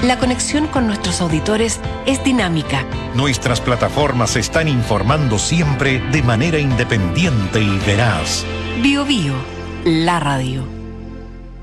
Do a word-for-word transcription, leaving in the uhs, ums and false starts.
La conexión con nuestros auditores es dinámica. Nuestras plataformas están informando siempre de manera independiente y veraz. Bio Bio, la radio.